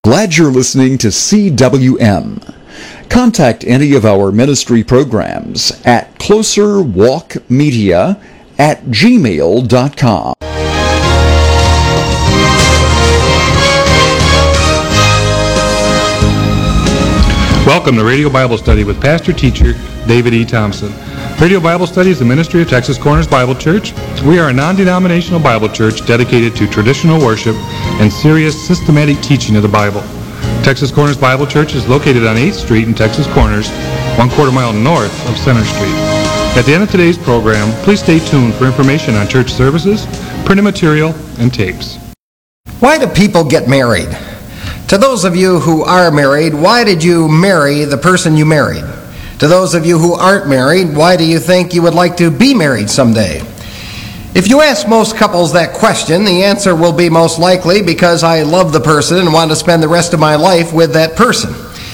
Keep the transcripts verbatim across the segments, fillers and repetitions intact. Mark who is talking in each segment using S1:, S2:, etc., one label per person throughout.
S1: Glad you're listening to C W M. Contact any of our ministry programs at closerwalkmedia at gmail dot com.
S2: Welcome to Radio Bible Study with Pastor Teacher David E. Thompson. Radio Bible Study is the ministry of Texas Corners Bible Church. We are a non-denominational Bible church dedicated to traditional worship and serious systematic teaching of the Bible. Texas Corners Bible Church is located on eighth Street in Texas Corners, one quarter mile north of Center Street. At the end of today's program, please stay tuned for information on church services, printed material, and tapes.
S3: Why do people get married? To those of you who are married, why did you marry the person you married? To those of you who aren't married, why do you think you would like to be married someday? If you ask most couples that question, the answer will be most likely because I love the person and want to spend the rest of my life with that person.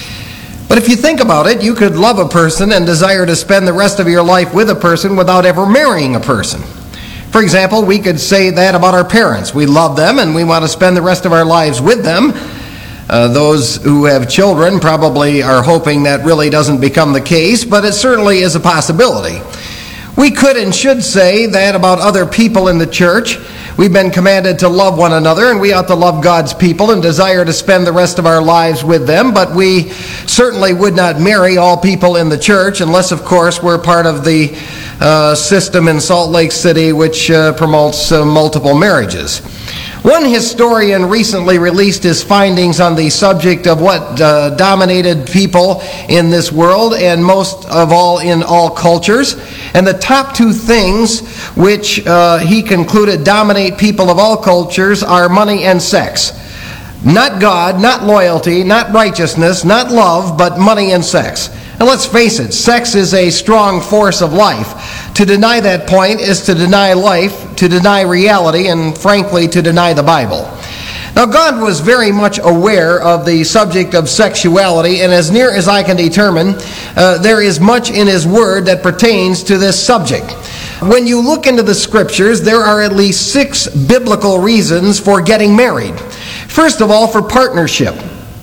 S3: But if you think about it, you could love a person and desire to spend the rest of your life with a person without ever marrying a person. For example, we could say that about our parents. We love them and we want to spend the rest of our lives with them. Uh, those who have children probably are hoping that really doesn't become the case, but it certainly is a possibility. We could and should say that about other people in the church. We've been commanded to love one another, and we ought to love God's people and desire to spend the rest of our lives with them, but we certainly would not marry all people in the church unless, of course, we're part of the uh, system in Salt Lake City which uh, promotes uh, multiple marriages. One historian recently released his findings on the subject of what uh, dominated people in this world, and most of all in all cultures. And the top two things which uh, he concluded dominate people of all cultures are money and sex. Not God, not loyalty, not righteousness, not love, but money and sex. And let's face it, sex is a strong force of life. To deny that point is to deny life, to deny reality, and frankly, to deny the Bible. Now, God was very much aware of the subject of sexuality, and as near as I can determine, uh, there is much in His Word that pertains to this subject. When you look into the Scriptures, there are at least six biblical reasons for getting married. First of all, for partnership.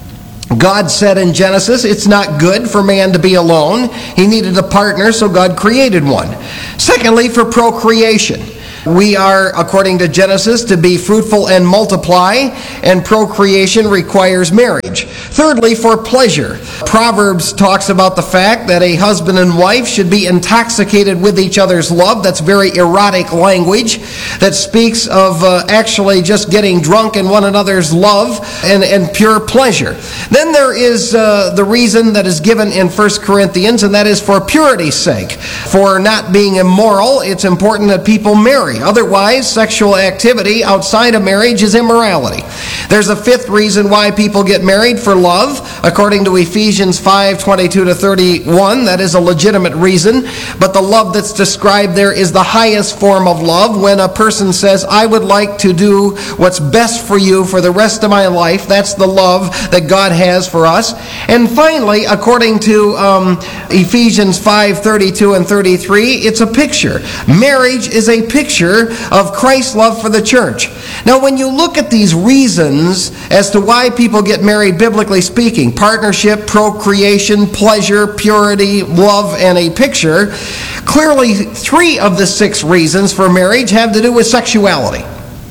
S3: God said in Genesis, it's not good for man to be alone. He needed a partner, so God created one. Secondly, for procreation. We are, according to Genesis, to be fruitful and multiply, and procreation requires marriage. Thirdly, for pleasure. Proverbs talks about the fact that a husband and wife should be intoxicated with each other's love. That's very erotic language that speaks of uh, actually just getting drunk in one another's love and, and pure pleasure. Then there is uh, the reason that is given in First Corinthians, and that is for purity's sake. For not being immoral, it's important that people marry. Otherwise, sexual activity outside of marriage is immorality. There's a fifth reason why people get married, for love. According to Ephesians five twenty-two to thirty-one, that is a legitimate reason. But the love that's described there is the highest form of love. When a person says, I would like to do what's best for you for the rest of my life, that's the love that God has for us. And finally, according to um, Ephesians five thirty-two and thirty-three, it's a picture. Marriage is a picture of Christ's love for the church. Now, when you look at these reasons as to why people get married, biblically speaking, partnership, procreation, pleasure, purity, love, and a picture, clearly three of the six reasons for marriage have to do with sexuality.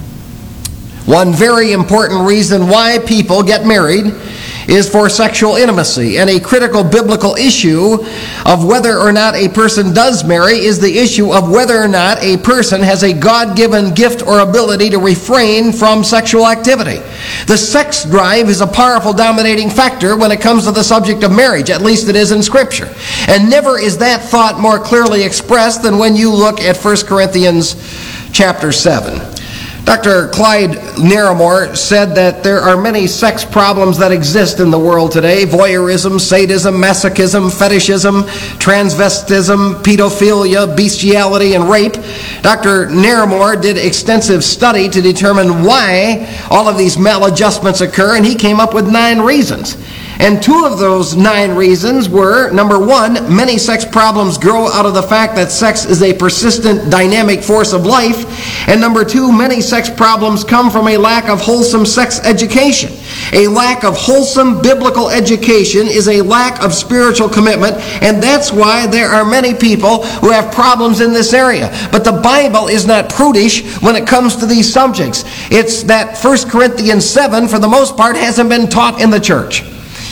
S3: One very important reason why people get married is for sexual intimacy, and a critical biblical issue of whether or not a person does marry is the issue of whether or not a person has a God-given gift or ability to refrain from sexual activity. The sex drive is a powerful dominating factor when it comes to the subject of marriage, at least it is in Scripture. And never is that thought more clearly expressed than when you look at First Corinthians chapter seven. Doctor Clyde Narramore said that there are many sex problems that exist in the world today: voyeurism, sadism, masochism, fetishism, transvestism, pedophilia, bestiality, and rape. Doctor Narramore did extensive study to determine why all of these maladjustments occur, and he came up with nine reasons. And two of those nine reasons were, number one, many sex problems grow out of the fact that sex is a persistent, dynamic force of life. And number two, many sex problems come from a lack of wholesome sex education. A lack of wholesome biblical education is a lack of spiritual commitment, and that's why there are many people who have problems in this area. But the Bible is not prudish when it comes to these subjects. It's that First Corinthians seven, for the most part, hasn't been taught in the church.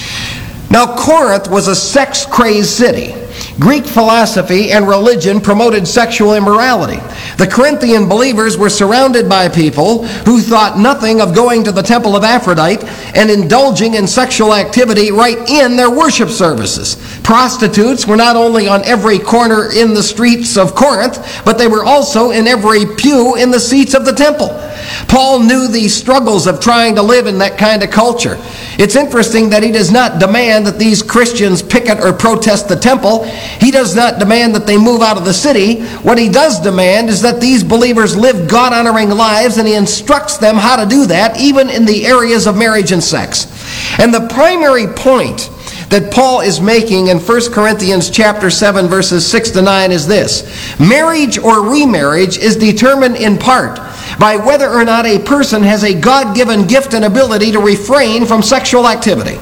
S3: Now, Corinth was a sex-crazed city. Greek philosophy and religion promoted sexual immorality. The Corinthian believers were surrounded by people who thought nothing of going to the temple of Aphrodite and indulging in sexual activity right in their worship services. Prostitutes were not only on every corner in the streets of Corinth, but they were also in every pew in the seats of the temple. Paul knew the struggles of trying to live in that kind of culture. It's interesting that he does not demand that these Christians picket or protest the temple. He does not demand that they move out of the city. What he does demand is that these believers live God-honoring lives, and he instructs them how to do that, even in the areas of marriage and sex. And the primary point that Paul is making in First Corinthians chapter seven, verses six to nine is this: marriage or remarriage is determined in part by whether or not a person has a God-given gift and ability to refrain from sexual activity.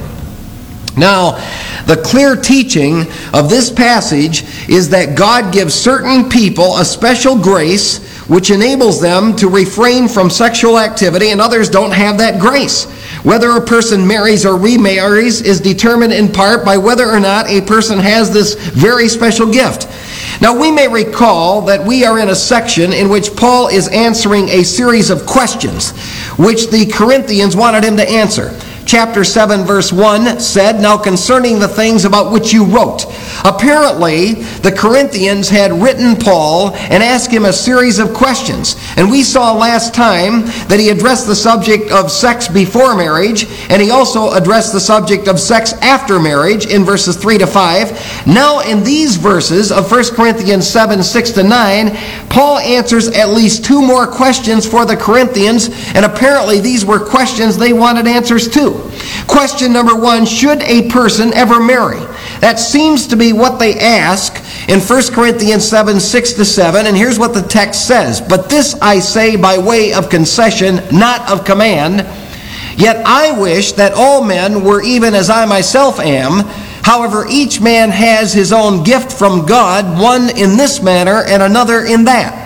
S3: Now, the clear teaching of this passage is that God gives certain people a special grace which enables them to refrain from sexual activity, and others don't have that grace. Whether a person marries or remarries is determined in part by whether or not a person has this very special gift. Now, we may recall that we are in a section in which Paul is answering a series of questions which the Corinthians wanted him to answer. Chapter seven, verse one said, "Now concerning the things about which you wrote." Apparently, the Corinthians had written Paul and asked him a series of questions. And we saw last time that he addressed the subject of sex before marriage, and he also addressed the subject of sex after marriage in verses three to five. Now, in these verses of First Corinthians seven, six to nine, Paul answers at least two more questions for the Corinthians, and apparently these were questions they wanted answers to. Question number one, should a person ever marry? That seems to be what they ask in First Corinthians seven, six to seven, and here's what the text says: "But this I say by way of concession, not of command. Yet I wish that all men were even as I myself am. However, each man has his own gift from God, one in this manner and another in that."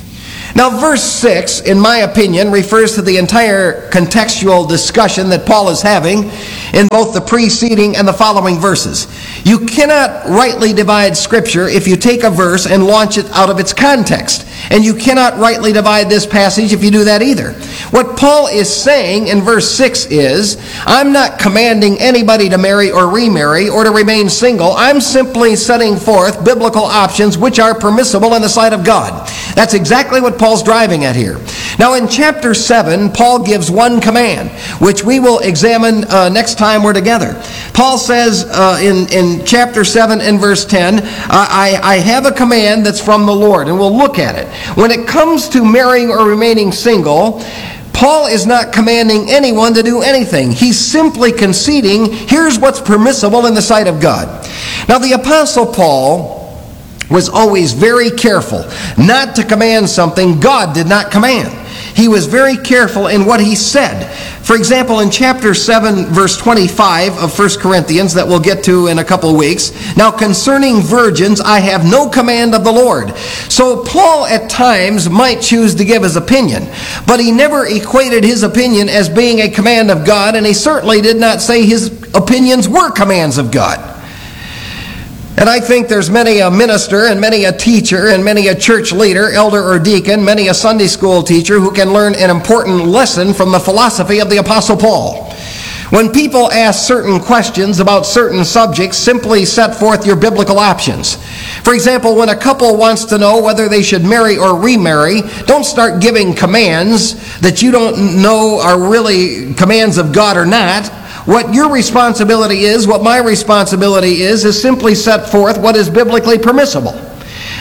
S3: Now, verse six, in my opinion, refers to the entire contextual discussion that Paul is having in both the preceding and the following verses. You cannot rightly divide Scripture if you take a verse and launch it out of its context. And you cannot rightly divide this passage if you do that either. What Paul is saying in verse six is, I'm not commanding anybody to marry or remarry or to remain single. I'm simply setting forth biblical options which are permissible in the sight of God. That's exactly what Paul's driving at here. Now, in chapter seven, Paul gives one command, which we will examine uh, next time we're together. Paul says uh, in, in chapter seven and verse ten, I, I have a command that's from the Lord, and we'll look at it. When it comes to marrying or remaining single, Paul is not commanding anyone to do anything. He's simply conceding, here's what's permissible in the sight of God. Now, the Apostle Paul was always very careful not to command something God did not command. He was very careful in what he said. For example, in chapter seven, verse twenty-five of First Corinthians, that we'll get to in a couple of weeks, "Now concerning virgins, I have no command of the Lord." So Paul at times might choose to give his opinion, but he never equated his opinion as being a command of God, and he certainly did not say his opinions were commands of God. And I think there's many a minister and many a teacher and many a church leader, elder or deacon, many a Sunday school teacher who can learn an important lesson from the philosophy of the Apostle Paul. When people ask certain questions about certain subjects, simply set forth your biblical options. For example, when a couple wants to know whether they should marry or remarry, don't start giving commands that you don't know are really commands of God or not. What your responsibility is, what my responsibility is, is simply set forth what is biblically permissible.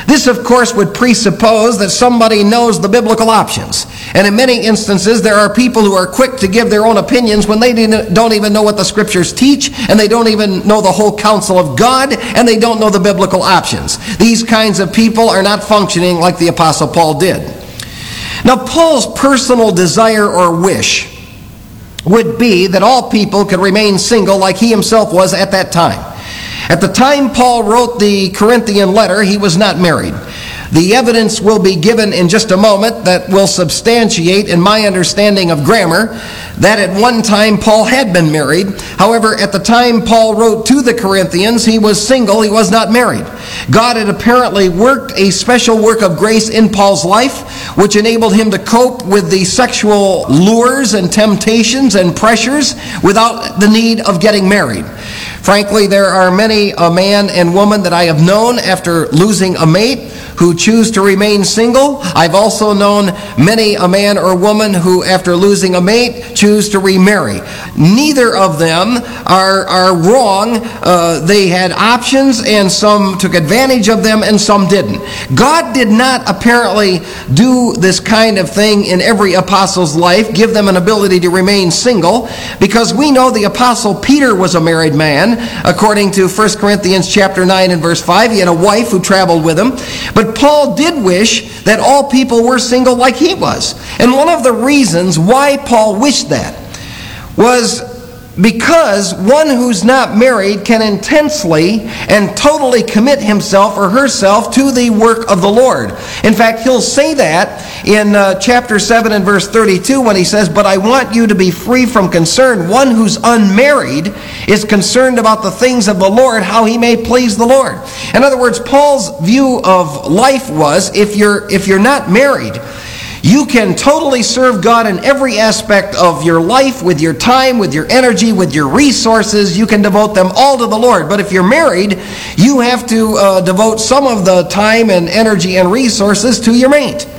S3: This, of course, would presuppose that somebody knows the biblical options. And in many instances, there are people who are quick to give their own opinions when they don't even know what the Scriptures teach, and they don't even know the whole counsel of God, and they don't know the biblical options. These kinds of people are not functioning like the Apostle Paul did. Now, Paul's personal desire or wish would be that all people could remain single like he himself was at that time. At the time Paul wrote the Corinthian letter, he was not married. The evidence will be given in just a moment that will substantiate, in my understanding of grammar, that at one time Paul had been married. However, at the time Paul wrote to the Corinthians, he was single, he was not married. God had apparently worked a special work of grace in Paul's life, which enabled him to cope with the sexual lures and temptations and pressures without the need of getting married. Frankly, there are many a man and woman that I have known after losing a mate who choose to remain single. I've also known many a man or woman who, after losing a mate, choose to remarry. Neither of them are, are wrong. Uh, they had options, and some took advantage of them, and some didn't. God did not apparently do this kind of thing in every apostle's life, give them an ability to remain single, because we know the apostle Peter was a married man. According to First Corinthians chapter nine and verse five, he had a wife who traveled with him. But Paul did wish that all people were single like he was. And one of the reasons why Paul wished that was because one who's not married can intensely and totally commit himself or herself to the work of the Lord. In fact, he'll say that in uh, chapter seven and verse thirty-two when he says, "But I want you to be free from concern. One who's unmarried is concerned about the things of the Lord, how he may please the Lord." In other words, Paul's view of life was, if you're if you're not married, you can totally serve God in every aspect of your life, with your time, with your energy, with your resources. You can devote them all to the Lord. But if you're married, you have to uh, devote some of the time and energy and resources to your mate.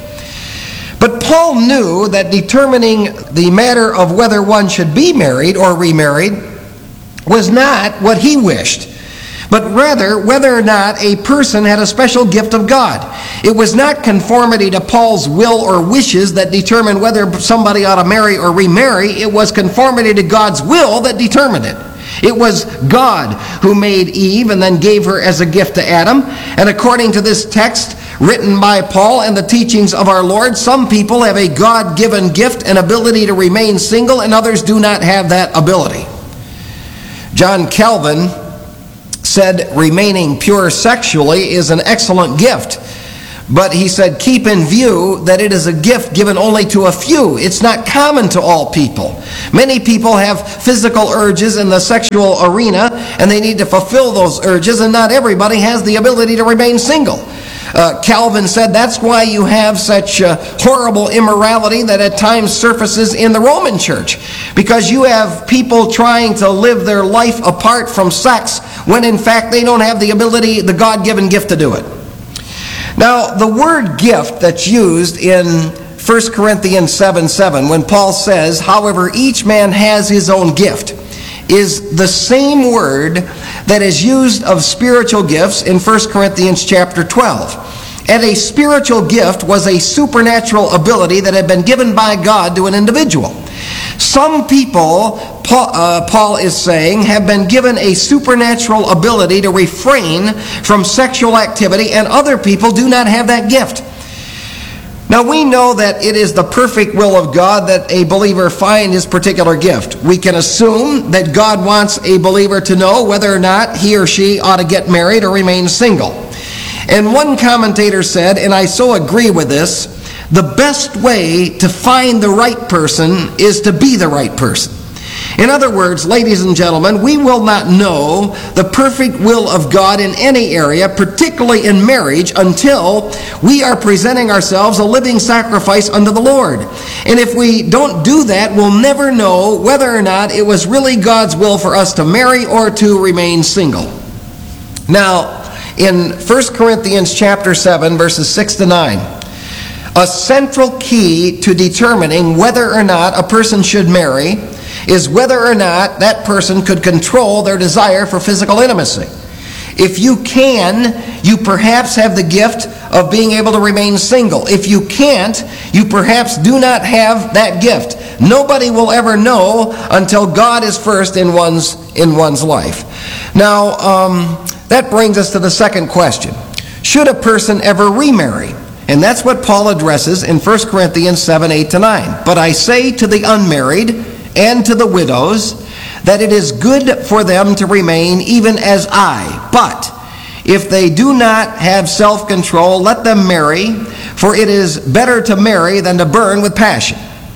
S3: But Paul knew that determining the matter of whether one should be married or remarried was not what he wished, but rather whether or not a person had a special gift of God. It was not conformity to Paul's will or wishes that determined whether somebody ought to marry or remarry. It was conformity to God's will that determined it. It was God who made Eve and then gave her as a gift to Adam. And according to this text written by Paul and the teachings of our Lord, some people have a God-given gift and ability to remain single, and others do not have that ability. John Calvin said remaining pure sexually is an excellent gift. But he said, keep in view that it is a gift given only to a few. It's not common to all people. Many people have physical urges in the sexual arena, and they need to fulfill those urges, and not everybody has the ability to remain single. Uh, Calvin said that's why you have such uh, horrible immorality that at times surfaces in the Roman church, because you have people trying to live their life apart from sex when in fact they don't have the ability, the God-given gift to do it. Now, the word gift that's used in First Corinthians seven seven, when Paul says, however, each man has his own gift, is the same word that is used of spiritual gifts in First Corinthians chapter twelve. And a spiritual gift was a supernatural ability that had been given by God to an individual. Some people, Paul, uh, Paul is saying, have been given a supernatural ability to refrain from sexual activity, and other people do not have that gift. Now, we know that it is the perfect will of God that a believer find his particular gift. We can assume that God wants a believer to know whether or not he or she ought to get married or remain single. And one commentator said, and I so agree with this, the best way to find the right person is to be the right person. In other words, ladies and gentlemen, we will not know the perfect will of God in any area, particularly in marriage, until we are presenting ourselves a living sacrifice unto the Lord. And if we don't do that, we'll never know whether or not it was really God's will for us to marry or to remain single. Now, in First Corinthians chapter seven, verses six to nine, a central key to determining whether or not a person should marry is whether or not that person could control their desire for physical intimacy. If you can, you perhaps have the gift of being able to remain single. If you can't, you perhaps do not have that gift. Nobody will ever know until God is first in one's in one's life. Now, um, that brings us to the second question. Should a person ever remarry? And that's what Paul addresses in First Corinthians seven, eight to nine. But I say to the unmarried and to the widows that it is good for them to remain even as I. But if they do not have self-control, let them marry, for it is better to marry than to burn with passion.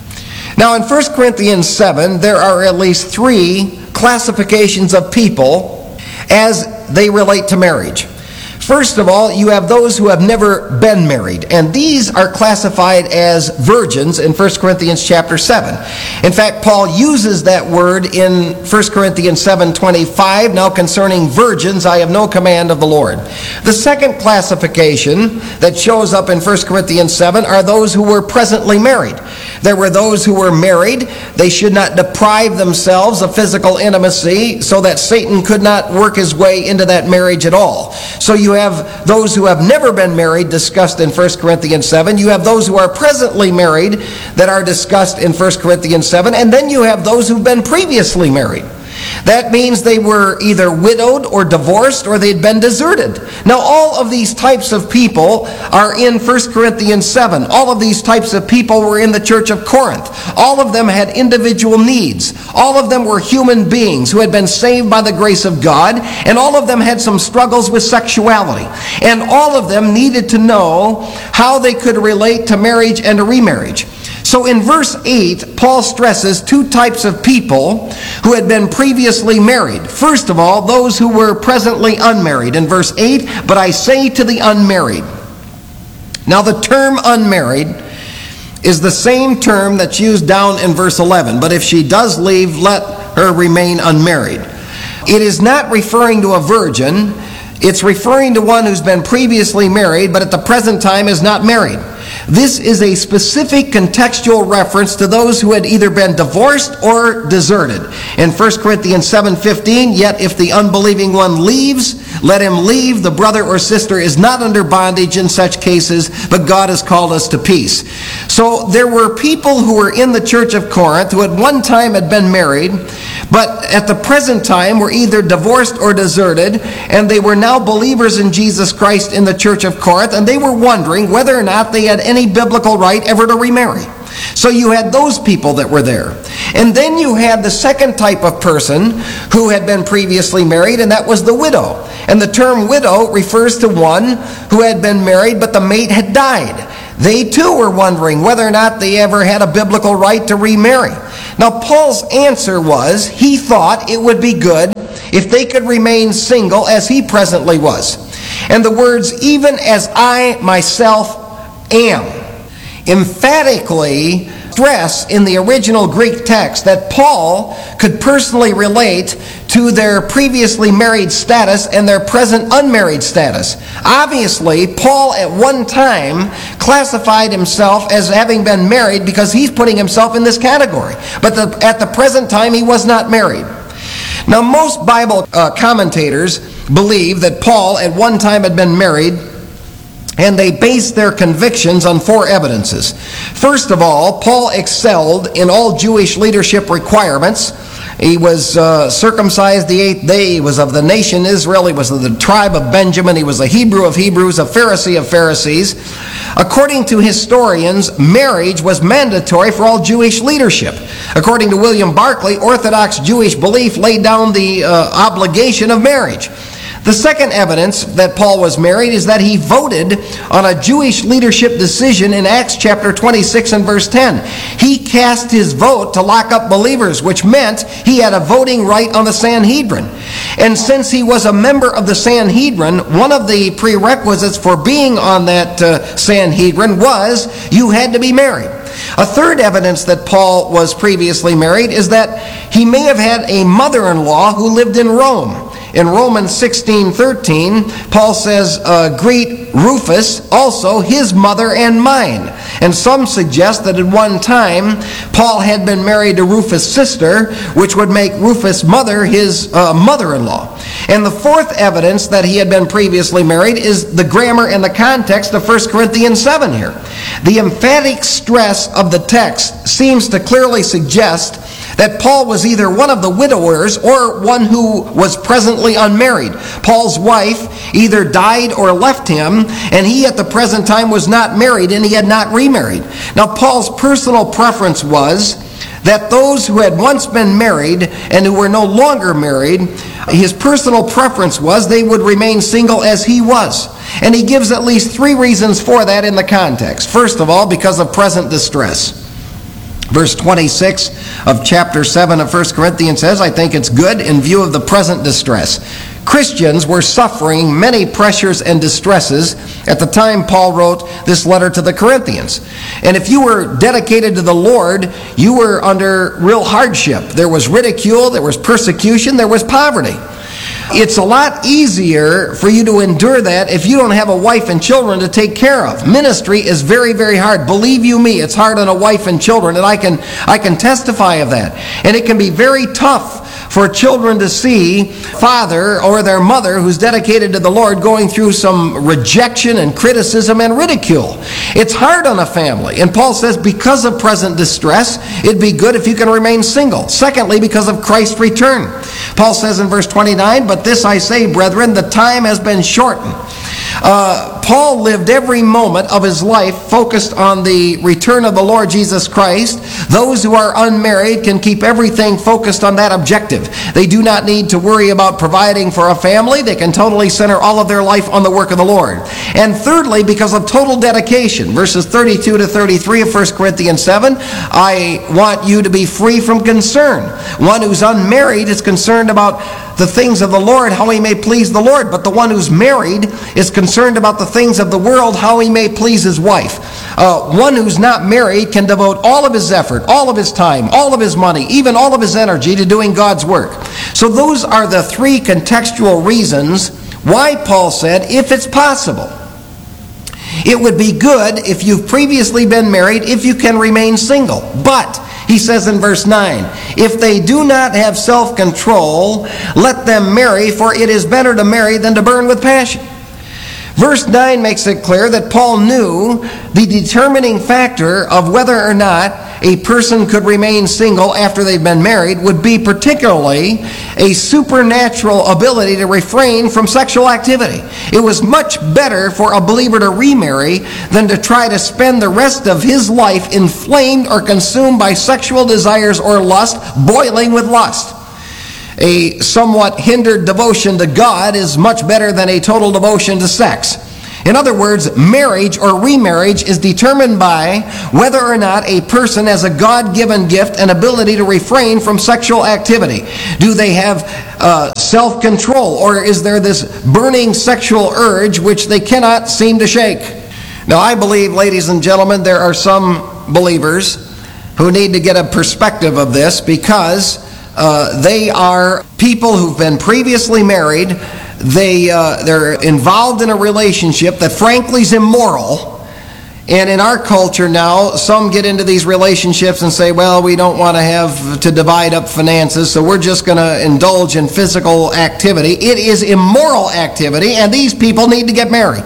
S3: Now in First Corinthians seven, there are at least three classifications of people as they relate to marriage. First of all, you have those who have never been married, and these are classified as virgins in First Corinthians chapter seven. In fact, Paul uses that word in First Corinthians seven twenty-five, now concerning virgins, I have no command of the Lord. The second classification that shows up in First Corinthians seven are those who were presently married. There were those who were married. They should not deprive themselves of physical intimacy so that Satan could not work his way into that marriage at all. So you have those who have never been married discussed in First Corinthians seven. You have those who are presently married that are discussed in First Corinthians seven. And then you have those who've been previously married. That means they were either widowed or divorced or they'd been deserted. Now all of these types of people are in First Corinthians seven. All of these types of people were in the church of Corinth. All of them had individual needs. All of them were human beings who had been saved by the grace of God, and all of them had some struggles with sexuality. And all of them needed to know how they could relate to marriage and to remarriage. So in verse eight, Paul stresses two types of people who had been previously married. First of all, those who were presently unmarried. In verse eight, but I say to the unmarried. Now the term unmarried is the same term that's used down in verse eleven. But if she does leave, let her remain unmarried. It is not referring to a virgin. It's referring to one who's been previously married, but at the present time is not married. This is a specific contextual reference to those who had either been divorced or deserted. In First Corinthians seven fifteen, yet if the unbelieving one leaves, let him leave. The brother or sister is not under bondage in such cases, but God has called us to peace. So there were people who were in the church of Corinth who at one time had been married, but at the present time were either divorced or deserted, and they were now believers in Jesus Christ in the church of Corinth, and they were wondering whether or not they had any biblical right ever to remarry. So you had those people that were there. And then you had the second type of person who had been previously married, and that was the widow. And the term widow refers to one who had been married, but the mate had died. They too were wondering whether or not they ever had a biblical right to remarry. Now Paul's answer was, he thought it would be good if they could remain single as he presently was. And the words, even as I myself am, emphatically stress in the original Greek text that Paul could personally relate to their previously married status and their present unmarried status. Obviously, Paul at one time classified himself as having been married because he's putting himself in this category. But the, at the present time, he was not married. Now, most Bible uh, commentators believe that Paul at one time had been married, and they based their convictions on four evidences. First of all, Paul excelled in all Jewish leadership requirements. He was uh, circumcised the eighth day. He was of the nation Israel. He was of the tribe of Benjamin. He was a Hebrew of Hebrews, a Pharisee of Pharisees. According to historians, marriage was mandatory for all Jewish leadership. According to William Barclay, Orthodox Jewish belief laid down the uh, obligation of marriage. The second evidence that Paul was married is that he voted on a Jewish leadership decision in Acts chapter twenty-six and verse ten. He cast his vote to lock up believers, which meant he had a voting right on the Sanhedrin. And since he was a member of the Sanhedrin, one of the prerequisites for being on that uh, Sanhedrin was you had to be married. A third evidence that Paul was previously married is that he may have had a mother-in-law who lived in Rome. In Romans sixteen thirteen, Paul says, uh, greet Rufus, also his mother and mine. And some suggest that at one time, Paul had been married to Rufus' sister, which would make Rufus' mother his uh, mother-in-law. And the fourth evidence that he had been previously married is the grammar and the context of First Corinthians seven here. The emphatic stress of the text seems to clearly suggest that Paul was either one of the widowers or one who was presently unmarried. Paul's wife either died or left him, and he at the present time was not married, and he had not remarried. Now, Paul's personal preference was that those who had once been married and who were no longer married, his personal preference was they would remain single as he was. And he gives at least three reasons for that in the context. First of all, because of present distress. Verse twenty-six of chapter seven of First Corinthians says, I think it's good in view of the present distress. Christians were suffering many pressures and distresses at the time Paul wrote this letter to the Corinthians. And if you were dedicated to the Lord, you were under real hardship. There was ridicule, there was persecution, there was poverty. It's a lot easier for you to endure that if you don't have a wife and children to take care of. Ministry is very, very hard. Believe you me, it's hard on a wife and children, and I can I can testify of that. And it can be very tough for children to see father or their mother who's dedicated to the Lord going through some rejection and criticism and ridicule. It's hard on a family. And Paul says because of present distress, it'd be good if you can remain single. Secondly, because of Christ's return. Paul says in verse twenty-nine, but this I say, brethren, the time has been shortened. Uh, Paul lived every moment of his life focused on the return of the Lord Jesus Christ. Those who are unmarried can keep everything focused on that objective. They do not need to worry about providing for a family. They can totally center all of their life on the work of the Lord. And thirdly, because of total dedication, verses thirty-two to thirty-three of First Corinthians seven, I want you to be free from concern. One who's unmarried is concerned about the things of the Lord, how he may please the Lord. But the one who's married is concerned about the things of the world, how he may please his wife. Uh, one who's not married can devote all of his effort, all of his time, all of his money, even all of his energy to doing God's work. So those are the three contextual reasons why Paul said, if it's possible, it would be good if you've previously been married, if you can remain single. But he says in verse nine, if they do not have self-control, let them marry, for it is better to marry than to burn with passion. Verse nine makes it clear that Paul knew the determining factor of whether or not a person could remain single after they've been married would be particularly a supernatural ability to refrain from sexual activity. It was much better for a believer to remarry than to try to spend the rest of his life inflamed or consumed by sexual desires or lust, boiling with lust. A somewhat hindered devotion to God is much better than a total devotion to sex. In other words, marriage or remarriage is determined by whether or not a person has a God-given gift and ability to refrain from sexual activity. Do they have uh, self-control, or is there this burning sexual urge which they cannot seem to shake? Now, I believe, ladies and gentlemen, there are some believers who need to get a perspective of this because uh, they are people who've been previously married. They, uh, they're involved in a relationship that frankly is immoral. And in our culture now, some get into these relationships and say, well, we don't want to have to divide up finances, so we're just going to indulge in physical activity. It is immoral activity, and these people need to get married.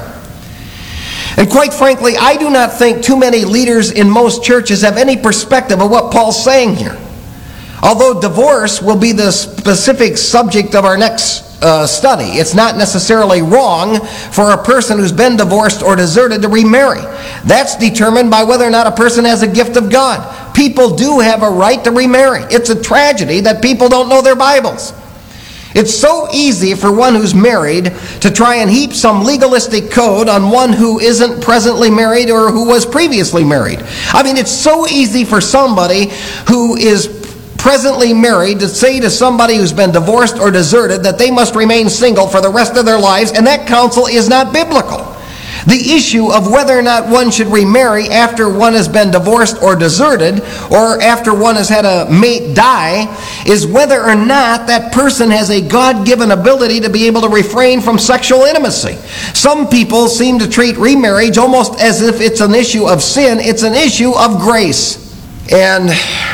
S3: And quite frankly, I do not think too many leaders in most churches have any perspective of what Paul's saying here. Although divorce will be the specific subject of our next Uh, study. It's not necessarily wrong for a person who's been divorced or deserted to remarry. That's determined by whether or not a person has a gift of God. People do have a right to remarry. It's a tragedy that people don't know their Bibles. It's so easy for one who's married to try and heap some legalistic code on one who isn't presently married or who was previously married. I mean, it's so easy for somebody who is presently married to say to somebody who's been divorced or deserted that they must remain single for the rest of their lives, and that counsel is not biblical. The issue of whether or not one should remarry after one has been divorced or deserted, or after one has had a mate die, is whether or not that person has a God-given ability to be able to refrain from sexual intimacy. Some people seem to treat remarriage almost as if it's an issue of sin. It's an issue of grace. And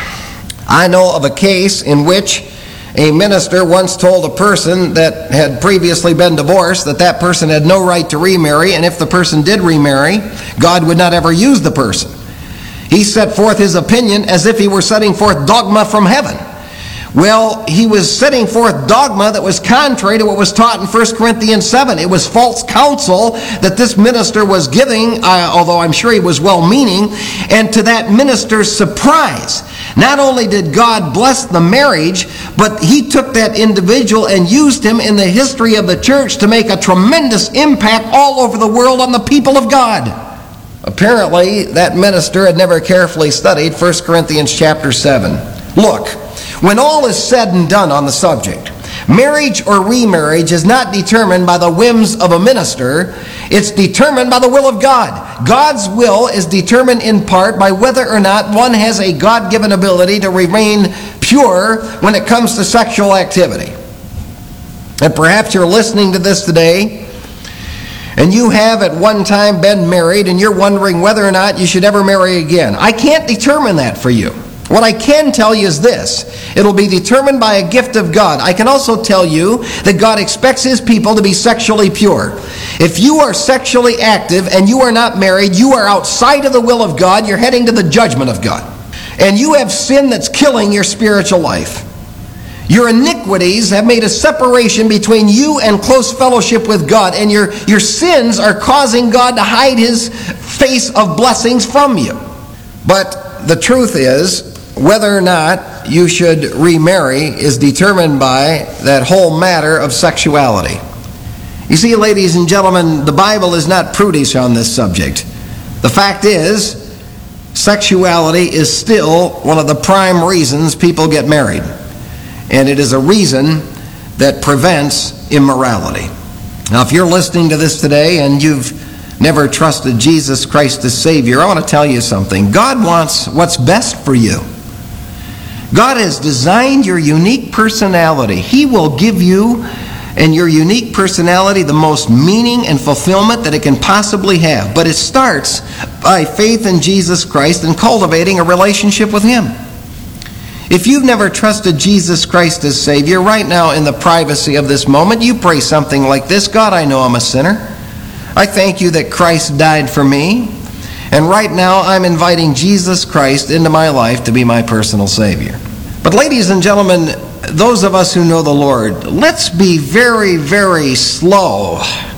S3: I know of a case in which a minister once told a person that had previously been divorced that that person had no right to remarry, and if the person did remarry, God would not ever use the person. He set forth his opinion as if he were setting forth dogma from heaven. Well, he was setting forth dogma that was contrary to what was taught in First Corinthians seven. It was false counsel that this minister was giving, uh, although I'm sure he was well-meaning. And to that minister's surprise, not only did God bless the marriage, but he took that individual and used him in the history of the church to make a tremendous impact all over the world on the people of God. Apparently, that minister had never carefully studied First Corinthians chapter seven. Look, when all is said and done on the subject, marriage or remarriage is not determined by the whims of a minister. It's determined by the will of God. God's will is determined in part by whether or not one has a God-given ability to remain pure when it comes to sexual activity. And perhaps you're listening to this today, and you have at one time been married, and you're wondering whether or not you should ever marry again. I can't determine that for you. What I can tell you is this: it'll be determined by a gift of God. I can also tell you that God expects His people to be sexually pure. If you are sexually active and you are not married, you are outside of the will of God. You're heading to the judgment of God. And you have sin that's killing your spiritual life. Your iniquities have made a separation between you and close fellowship with God. And your, your sins are causing God to hide His face of blessings from you. But the truth is, whether or not you should remarry is determined by that whole matter of sexuality. You see, ladies and gentlemen, the Bible is not prudish on this subject. The fact is, sexuality is still one of the prime reasons people get married. And it is a reason that prevents immorality. Now, if you're listening to this today and you've never trusted Jesus Christ as Savior, I want to tell you something. God wants what's best for you. God has designed your unique personality. He will give you and your unique personality the most meaning and fulfillment that it can possibly have. But it starts by faith in Jesus Christ and cultivating a relationship with Him. If you've never trusted Jesus Christ as Savior, right now in the privacy of this moment, you pray something like this: God, I know I'm a sinner. I thank you that Christ died for me. And right now, I'm inviting Jesus Christ into my life to be my personal Savior. But ladies and gentlemen, those of us who know the Lord, let's be very, very slow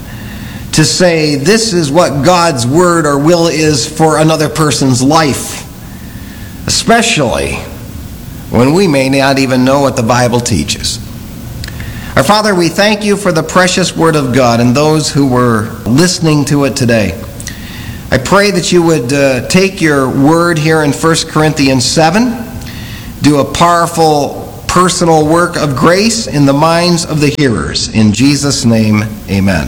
S3: to say this is what God's word or will is for another person's life, especially when we may not even know what the Bible teaches. Our Father, we thank you for the precious word of God and those who were listening to it today. I pray that you would uh, take your word here in First Corinthians seven, do a powerful personal work of grace in the minds of the hearers. In Jesus' name, amen.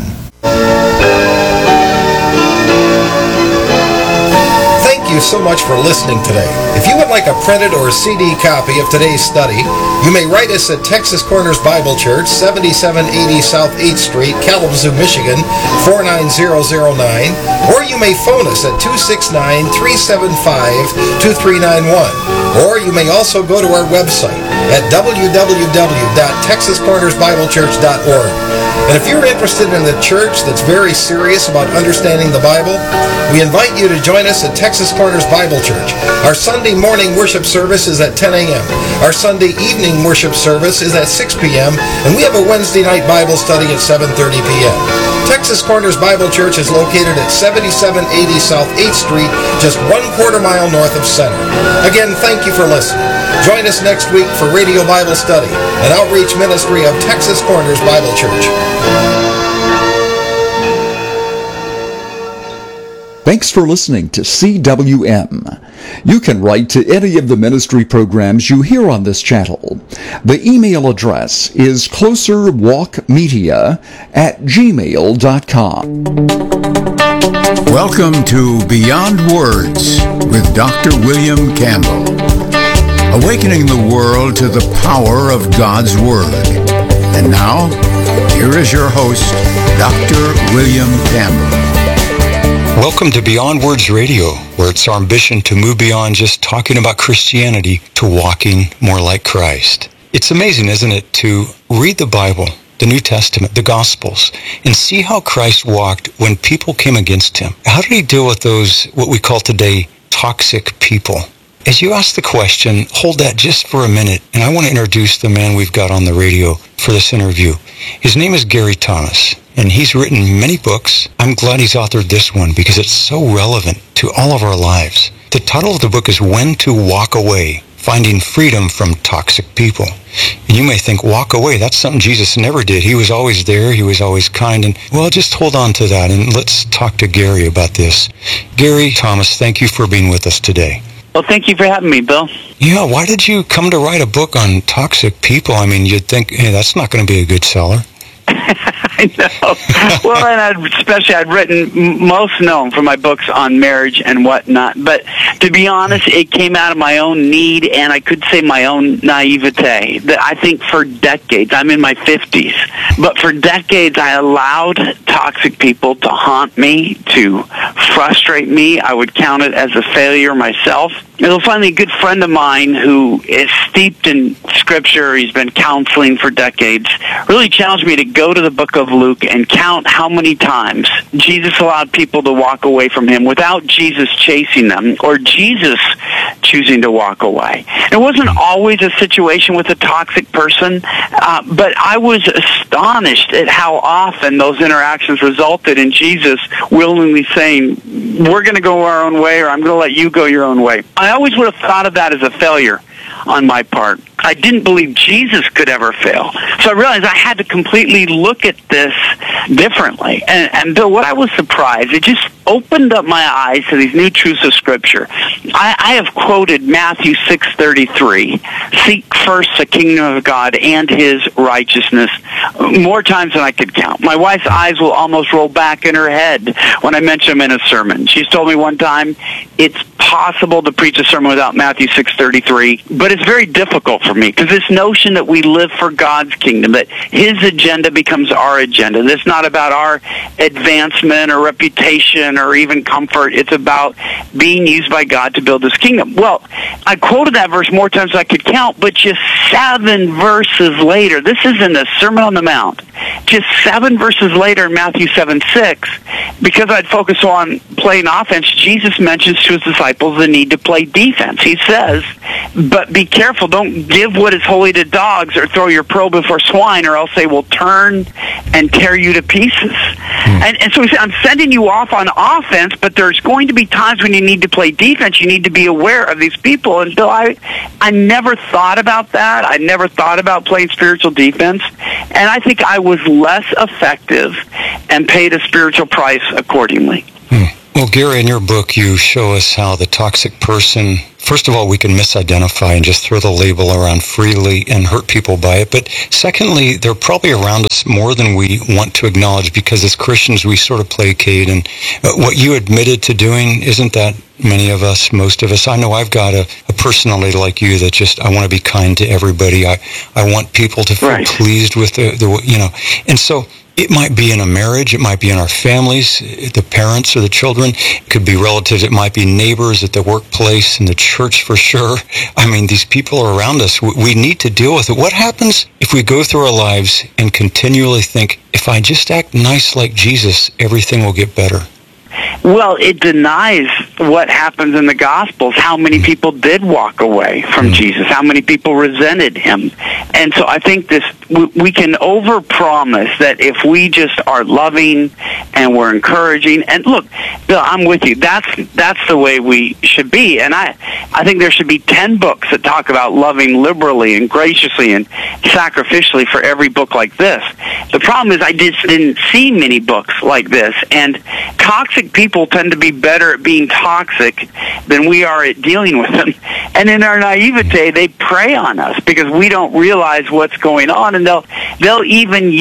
S4: Thank you so much for listening today. If you would like a printed or C D copy of today's study, you may write us at Texas Corners Bible Church, seventy-seven eighty South eighth Street, Kalamazoo, Michigan, four nine zero zero nine, or you may phone us at two six nine, three seven five, two three nine one. Or you may also go to our website at w w w dot texas corners bible church dot org. And if you're interested in a church that's very serious about understanding the Bible, we invite you to join us at Texas Corners Bible Church. Our Sunday morning worship service is at ten a.m. Our Sunday evening worship service is at six p.m. And we have a Wednesday night Bible study at seven thirty p.m. Texas Corners Bible Church is located at seventy-seven eighty South eighth Street, just one quarter mile north of Center. Again, thank you for listening. Join us next week for Radio Bible Study, an outreach ministry of Texas Corners Bible Church.
S1: Thanks for listening to C W M. You can write to any of the ministry programs you hear on this channel. The email address is closerwalkmedia at gmail dot com.
S5: Welcome to Beyond Words with Doctor William Campbell, awakening the world to the power of God's Word. And now, here is your host, Doctor William Campbell.
S6: Welcome to Beyond Words Radio, where it's our ambition to move beyond just talking about Christianity to walking more like Christ. It's amazing, isn't it, to read the Bible, the New Testament, the Gospels, and see how Christ walked when people came against him. How did he deal with those, what we call today, toxic people? As you ask the question, hold that just for a minute, and I want to introduce the man we've got on the radio for this interview. His name is Gary Thomas, and he's written many books. I'm glad he's authored this one because it's so relevant to all of our lives. The title of the book is When to Walk Away, Finding Freedom from Toxic People. And you may think, walk away, that's something Jesus never did. He was always there. He was always kind. And, well, just hold on to that, and let's talk to Gary about this. Gary Thomas, thank you for being with us today.
S7: Well, thank you for having me, Bill.
S6: Yeah, why did you come to write a book on toxic people? I mean, you'd think, hey, that's not going to be a good seller.
S7: I know. Well, and I'd, especially I'd written, most known for my books on marriage and whatnot. But to be honest, it came out of my own need, and I could say my own naivete. That I think for decades, I'm in my fifties, but for decades I allowed toxic people to haunt me, to frustrate me. I would count it as a failure myself. And finally, a good friend of mine who is steeped in Scripture, he's been counseling for decades, really challenged me to go to the book of Luke and count how many times Jesus allowed people to walk away from him without Jesus chasing them or Jesus choosing to walk away. It wasn't always a situation with a toxic person, uh, but I was astonished at how often those interactions resulted in Jesus willingly saying, we're going to go our own way, or I'm going to let you go your own way. I always would have thought of that as a failure on my part. I didn't believe Jesus could ever fail. So I realized I had to completely look at this differently. And, and Bill, what I was surprised, it just opened up my eyes to these new truths of Scripture. I, I have quoted Matthew six thirty-three, seek first the kingdom of God and his righteousness, more times than I could count. My wife's eyes will almost roll back in her head when I mention them in a sermon. She's told me one time, it's possible to preach a sermon without Matthew six thirty-three, but it's very difficult for me because this notion that we live for God's kingdom, that his agenda becomes our agenda. This is not about our advancement or reputation or even comfort. It's about being used by God to build his kingdom. Well, I quoted that verse more times than I could count, but just seven verses later, this is in the Sermon on the Mount, just seven verses later in Matthew seven six, because I'd focus on playing offense, Jesus mentions to his disciples the need to play defense. He says, but be careful, don't give what is holy to dogs or throw your pearl before swine, or else they will turn and tear you to pieces. Mm. And, and so he said, I'm sending you off on offense, but there's going to be times when you need to play defense. You need to be aware of these people. And Bill, I, I never thought about that. I never thought about playing spiritual defense. And I think I was less effective and paid a spiritual price accordingly.
S6: Hmm. Well, Gary, in your book, you show us how the toxic person, first of all, we can misidentify and just throw the label around freely and hurt people by it. But secondly, they're probably around us more than we want to acknowledge, because as Christians, we sort of placate. And what you admitted to doing, isn't that many of us, most of us? I know I've got a, a personality like you that just, I want to be kind to everybody. I, I want people to feel
S7: right.
S6: pleased with the, the, you know. And so it might be in a marriage, it might be in our families, the parents or the children, it could be relatives, it might be neighbors at the workplace, in the church for sure. I mean, these people are around us. We need to deal with it. What happens if we go through our lives and continually think, if I just act nice like Jesus, everything will get better?
S7: Well, it denies what happens in the Gospels, how many people did walk away from mm. Jesus, how many people resented him. And so I think this we can overpromise that if we just are loving and we're encouraging, and look, Bill, I'm with you. That's that's the way we should be. And I, I think there should be ten books that talk about loving liberally and graciously and sacrificially for every book like this. The problem is I just didn't see many books like this, and toxic people tend to be better at being toxic than we are at dealing with them. And in our naivete, they prey on us because we don't realize what's going on, and they'll they'll even use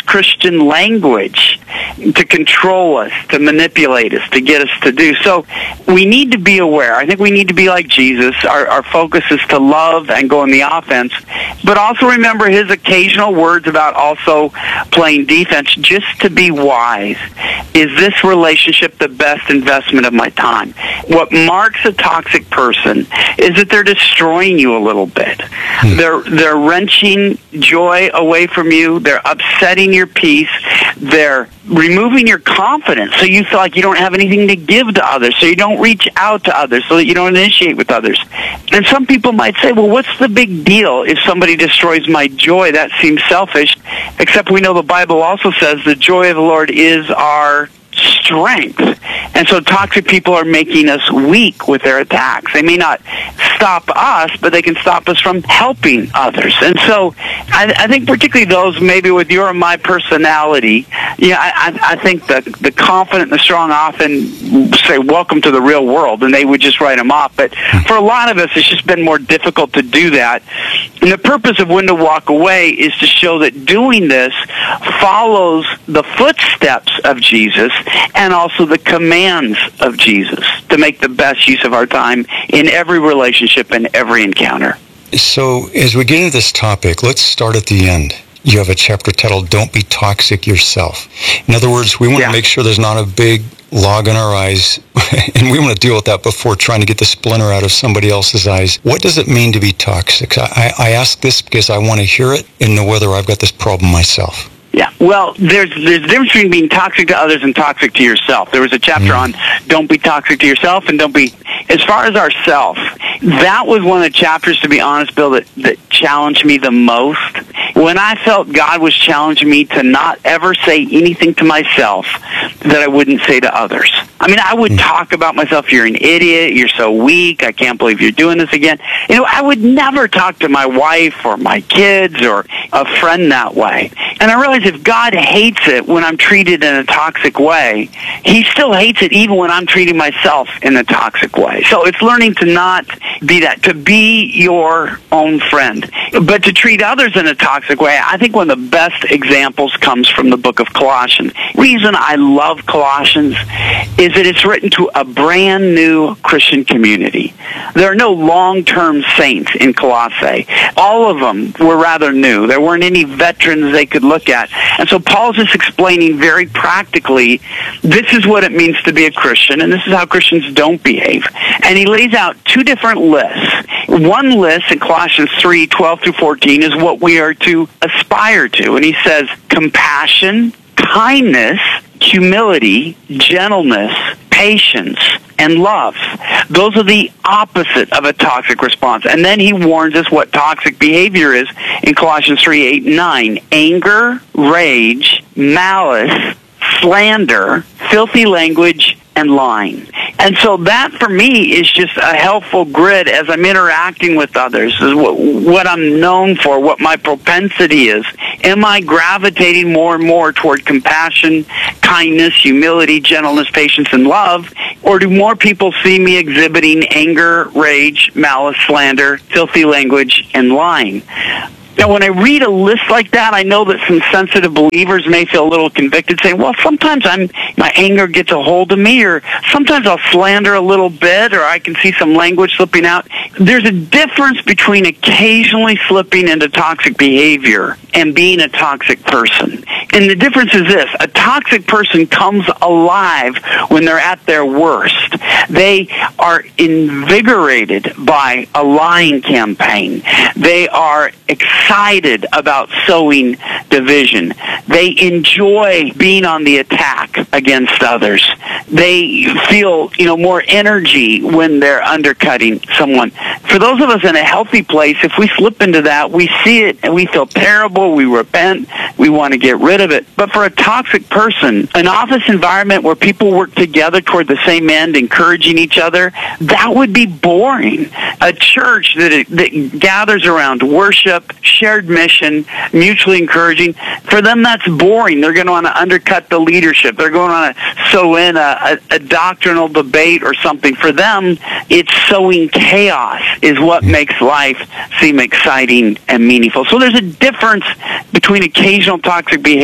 S7: Christian language to control us, to manipulate us, to get us to do. So we need to be aware. I think we need to be like Jesus. Our, our focus is to love and go on the offense, but also remember his occasional words about also playing defense, just to be wise. Is this relationship the best investment of my time? What marks a toxic person is that they're destroying you a little bit. Hmm. They're they're wrenching joy away from you. They're upsetting your peace. They're removing your confidence, so you feel like you don't have anything to give to others, so you don't reach out to others, so that you don't initiate with others. And some people might say, well, what's the big deal if somebody destroys my joy? That seems selfish, except we know the Bible also says the joy of the Lord is our strength. And so toxic people are making us weak with their attacks. They may not stop us, but they can stop us from helping others. And so I, I think particularly those maybe with your and my personality, yeah, I, I think the, the confident and the strong often say, welcome to the real world, and they would just write them off. But for a lot of us, it's just been more difficult to do that. And the purpose of When to Walk Away is to show that doing this follows the footsteps of Jesus and also the commands of Jesus to make the best use of our time in every relationship and every encounter.
S6: So as we get into this topic, let's start at the end. You have a chapter titled, Don't Be Toxic Yourself. In other words, we want yeah. to make sure there's not a big log in our eyes, and we want to deal with that before trying to get the splinter out of somebody else's eyes. What does it mean to be toxic? I, I ask this because I want to hear it and know whether I've got this problem myself.
S7: Yeah, well, there's there's a difference between being toxic to others and toxic to yourself. There was a chapter mm. on don't be toxic to yourself and don't be, as far as ourself, that was one of the chapters, to be honest, Bill, that, that challenged me the most. When I felt God was challenging me to not ever say anything to myself that I wouldn't say to others. I mean, I would mm. talk about myself, you're an idiot, you're so weak, I can't believe you're doing this again. You know, I would never talk to my wife or my kids or a friend that way. And I realized if God hates it when I'm treated in a toxic way, he still hates it even when I'm treating myself in a toxic way. So it's learning to not be that, to be your own friend. But to treat others in a toxic way, I think one of the best examples comes from the book of Colossians. The reason I love Colossians is that it's written to a brand new Christian community. There are no long-term saints in Colossae. All of them were rather new. There weren't any veterans they could look at. And so Paul's just explaining very practically, this is what it means to be a Christian, and this is how Christians don't behave. And he lays out two different lists. One list in Colossians three, twelve through fourteen is what we are to aspire to. And he says compassion, kindness, humility, gentleness, patience, and love. Those are the opposite of a toxic response. And then he warns us what toxic behavior is in Colossians three, eight, and nine. Anger, rage, malice, slander, filthy language, and lying. And so that, for me, is just a helpful grid as I'm interacting with others, is what, what I'm known for, what my propensity is. Am I gravitating more and more toward compassion, kindness, humility, gentleness, patience, and love? Or do more people see me exhibiting anger, rage, malice, slander, filthy language, and lying? Now, when I read a list like that, I know that some sensitive believers may feel a little convicted, saying, well, sometimes I'm my anger gets a hold of me, or sometimes I'll slander a little bit, or I can see some language slipping out. There's a difference between occasionally slipping into toxic behavior and being a toxic person. And the difference is this: a toxic person comes alive when they're at their worst. They are invigorated by a lying campaign. They are excited about sowing division. They enjoy being on the attack against others. They feel, you know, more energy when they're undercutting someone. For those of us in a healthy place, if we slip into that, we see it and we feel terrible, we repent, we want to get rid of it. But for a toxic person, an office environment where people work together toward the same end, encouraging each other, that would be boring. A church that, that gathers around worship, shared mission, mutually encouraging, for them that's boring. They're going to want to undercut the leadership. They're going to want to sow in a, a, a doctrinal debate or something. For them, it's sowing chaos is what makes life seem exciting and meaningful. So there's a difference between occasional toxic behavior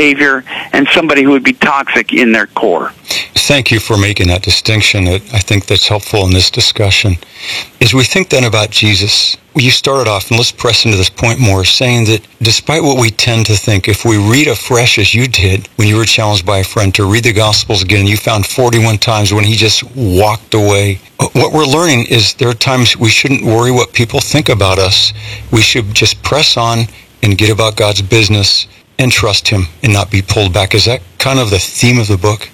S7: behavior and somebody who would be toxic in their core.
S6: Thank you for making that distinction. I think that's helpful in this discussion. As we think then about Jesus, you started off, and let's press into this point more, saying that despite what we tend to think, if we read afresh as you did when you were challenged by a friend to read the Gospels again, you found forty-one times when he just walked away. What we're learning is there are times we shouldn't worry what people think about us. We should just press on and get about God's business and trust him and not be pulled back. Is that kind of the theme of the book?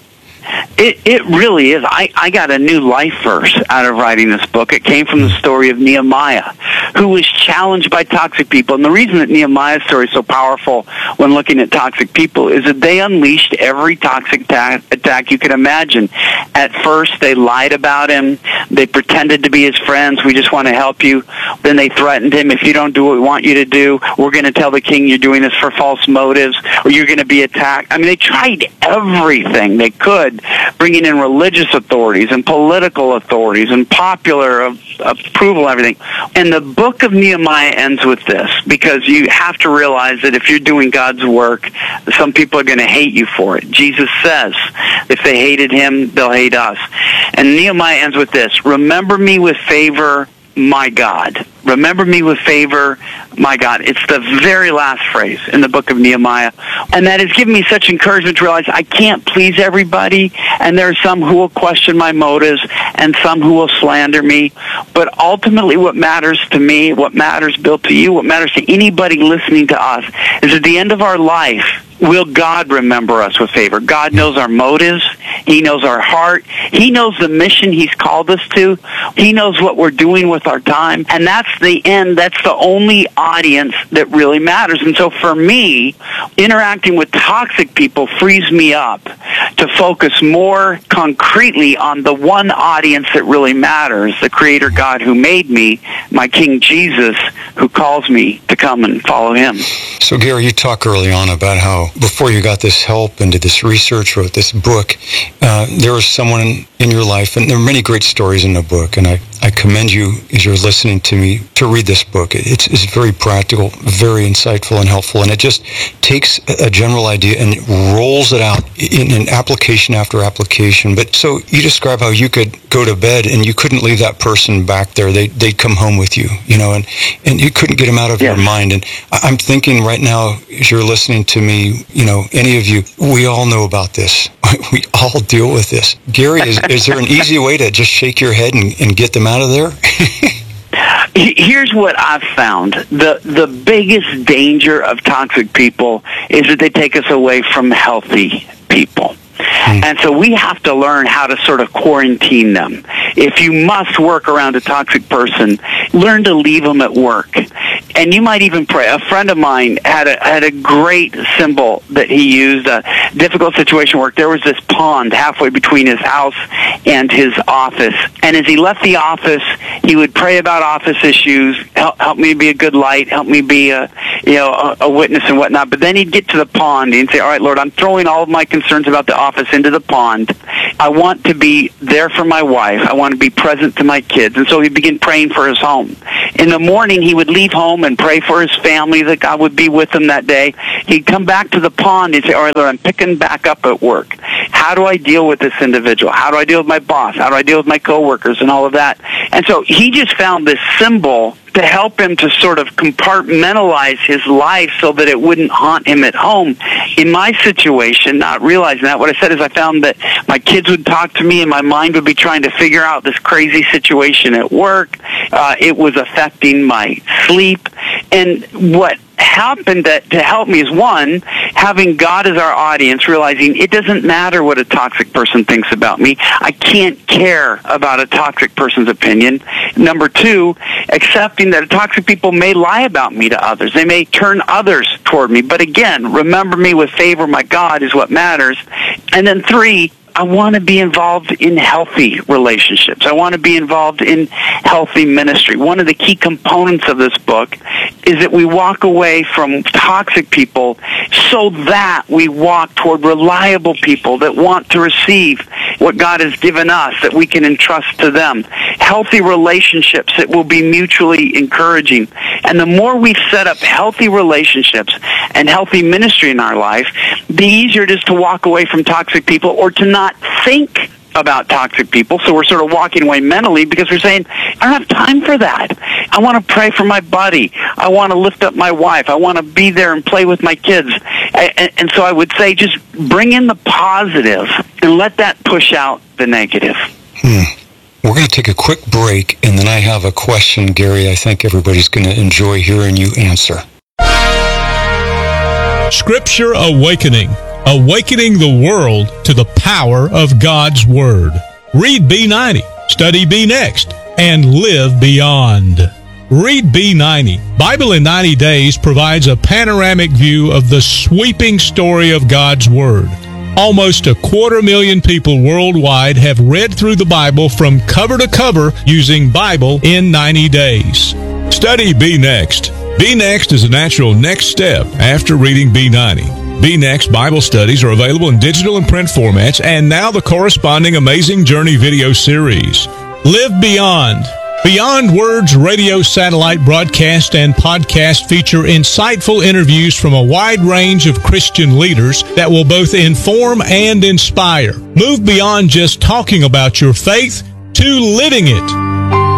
S7: It it really is. I, I got a new life verse out of writing this book. It came from the story of Nehemiah, who was challenged by toxic people. And the reason that Nehemiah's story is so powerful when looking at toxic people is that they unleashed every toxic ta- attack you could imagine. At first, they lied about him. They pretended to be his friends. We just want to help you. Then they threatened him, if you don't do what we want you to do, we're going to tell the king you're doing this for false motives, or you're going to be attacked. I mean, they tried everything they could, bringing in religious authorities and political authorities and popular uh, approval and everything. And the book of Nehemiah ends with this, because you have to realize that if you're doing God's work, some people are going to hate you for it. Jesus says, if they hated him, they'll hate us. And Nehemiah ends with this: remember me with favor, my God. Remember me with favor, my God. It's the very last phrase in the book of Nehemiah. And that has given me such encouragement to realize I can't please everybody, and there are some who will question my motives and some who will slander me. But ultimately what matters to me, what matters, Bill, to you, what matters to anybody listening to us, is at the end of our life, will God remember us with favor? God knows our motives. He knows our heart. He knows the mission he's called us to. He knows what we're doing with our time. And that's the end. That's the only audience that really matters. And so for me, interacting with toxic people frees me up to focus more concretely on the one audience that really matters, the Creator God who made me, my King Jesus, who calls me to come and follow him.
S6: So, Gary, you talked early on about how before you got this help and did this research, wrote this book, uh, there was someone in, in your life, and there are many great stories in the book, and I, I commend you as you're listening to me to read this book. It's, it's very practical, very insightful and helpful, and it just takes a general idea and rolls it out in an application after application. But so you describe how you could go to bed and you couldn't leave that person back there. They, they'd come home with you, you know, and, and you couldn't get them out of yes. your mind. And I'm thinking right now, as you're listening to me, you know, any of you, we all know about this. We all deal with this. Gary, is, is there an easy way to just shake your head and, and get them out of there?
S7: Here's what I've found. The the biggest danger of toxic people is that they take us away from healthy people. And so we have to learn how to sort of quarantine them. If you must work around a toxic person, learn to leave them at work. And you might even pray. A friend of mine had a had a great symbol that he used. A difficult situation where there was this pond halfway between his house and his office. And as he left the office, he would pray about office issues. Help, help me be a good light. Help me be a you know a, a witness and whatnot. But then he'd get to the pond and he'd say, "All right, Lord, I'm throwing all of my concerns about the office into the pond. I want to be there for my wife. I want to be present to my kids." And so he'd begin praying for his home. In the morning, he would leave home and pray for his family that God would be with him that day. He'd come back to the pond and say, "All right, Lord, I'm picking back up at work. How do I deal with this individual? How do I deal with my boss? How do I deal with my coworkers?" and all of that. And so he just found this symbol to help him to sort of compartmentalize his life so that it wouldn't haunt him at home. In my situation, not realizing that, what I said is I found that my kids would talk to me and my mind would be trying to figure out this crazy situation at work. Uh, it was affecting my sleep. And what happened that, to help me is, one, having God as our audience, realizing it doesn't matter what a toxic person thinks about me. I can't care about a toxic person's opinion. Number two, accepting that toxic people may lie about me to others. They may turn others toward me. But again, remember me with favor, my God, is what matters. And then three, I want to be involved in healthy relationships. I want to be involved in healthy ministry. One of the key components of this book is that we walk away from toxic people so that we walk toward reliable people that want to receive what God has given us that we can entrust to them. Healthy relationships that will be mutually encouraging. And the more we set up healthy relationships and healthy ministry in our life, the easier it is to walk away from toxic people or to not think about toxic people. So we're sort of walking away mentally because we're saying, I don't have time for that. I want to pray for my buddy. I want to lift up my wife. I want to be there and play with my kids. And, and so I would say just bring in the positive and let that push out the negative.
S6: Hmm. We're going to take a quick break, and then I have a question, Gary, I think everybody's going to enjoy hearing you answer.
S8: Scripture Awakening. Awakening the world to the power of God's Word. Read B ninety, study B Next, and live beyond. Read B ninety. Bible in ninety Days provides a panoramic view of the sweeping story of God's Word. Almost a quarter million people worldwide have read through the Bible from cover to cover using Bible in ninety days. Study B Next. B Next is a natural next step after reading B ninety. B Next Bible studies are available in digital and print formats, and now the corresponding Amazing Journey video series. Live Beyond. Beyond Words radio satellite broadcast and podcast feature insightful interviews from a wide range of Christian leaders that will both inform and inspire. Move beyond just talking about your faith to living it.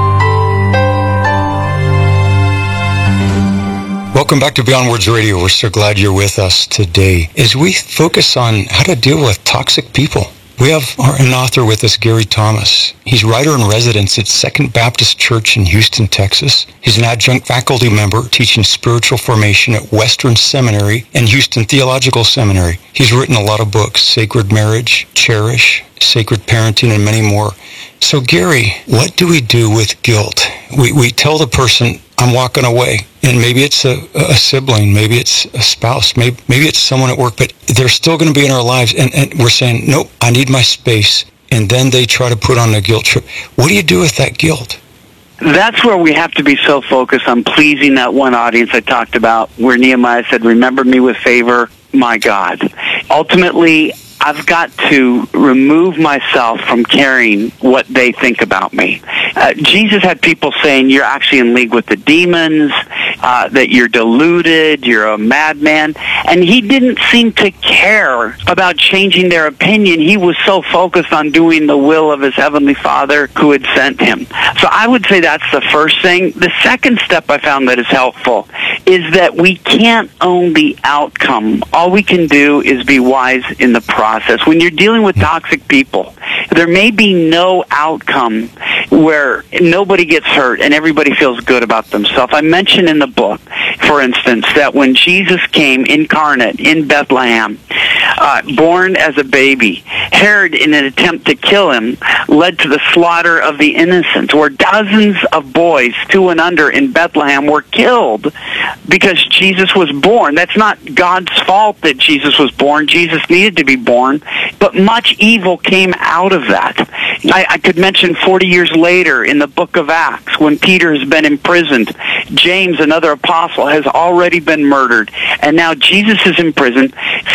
S6: Welcome back to Beyond Words Radio. We're so glad you're with us today as we focus on how to deal with toxic people. We have our, an author with us, Gary Thomas. He's writer-in-residence at Second Baptist Church in Houston, Texas. He's an adjunct faculty member teaching spiritual formation at Western Seminary and Houston Theological Seminary. He's written a lot of books, Sacred Marriage, Cherish, Sacred Parenting, and many more. So, Gary, what do we do with guilt? We, we tell the person, I'm walking away. And maybe it's a, a sibling, maybe it's a spouse, maybe, maybe it's someone at work, but they're still going to be in our lives. And, and we're saying, nope, I need my space. And then they try to put on a guilt trip. What do you do with that guilt?
S7: That's where we have to be so focused on pleasing that one audience I talked about, where Nehemiah said, remember me with favor, my God. Ultimately, I've got to remove myself from caring what they think about me. Uh, Jesus had people saying you're actually in league with the demons, uh, that you're deluded, you're a madman, and he didn't seem to care about changing their opinion. He was so focused on doing the will of his heavenly Father who had sent him. So I would say that's the first thing. The second step I found that is helpful is that we can't own the outcome. All we can do is be wise in the process. When you're dealing with toxic people, there may be no outcome where nobody gets hurt and everybody feels good about themselves. I mentioned in the book, for instance, that when Jesus came incarnate in Bethlehem, uh, born as a baby, Herod, in an attempt to kill him, led to the slaughter of the innocents, where dozens of boys, two and under, in Bethlehem were killed because Jesus was born. That's not God's fault that Jesus was born. Jesus needed to be born, but much evil came out of that. I, I could mention forty years later in the book of Acts, when Peter has been imprisoned, James, another apostle, has already been murdered, and now Jesus is in prison.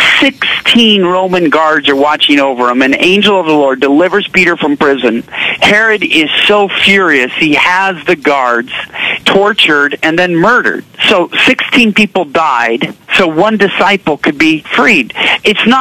S7: Sixteen Roman guards are watching over him. An angel of the Lord delivers Peter from prison. Herod is so furious, he has the guards tortured and then murdered. So sixteen people died, so one disciple could be freed. It's not